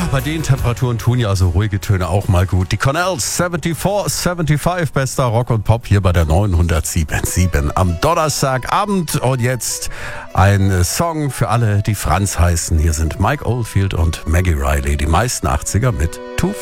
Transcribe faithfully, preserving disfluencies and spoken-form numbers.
bei den Temperaturen tun ja so ruhige Töne auch mal gut. Die Cornells vierundsiebzig, fünfundsiebzig, bester Rock und Pop hier bei der neunhundertsieben am Donnerstagabend. Und jetzt ein Song für alle, die Franz heißen. Hier sind Mike Oldfield und Maggie Riley, die meisten achtziger mit Two